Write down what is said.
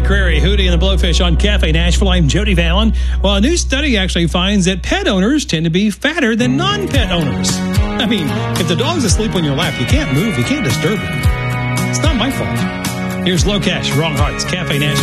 McCrary, Hootie, and the Blowfish on Cafe Nashville. I'm Jody Vallon. Well, a new study actually finds that pet owners tend to be fatter than non-pet owners. I mean, if the dog's asleep on your lap, you can't move, you can't disturb him. It's not my fault. Here's Low Cash, Wrong Hearts, Cafe Nashville.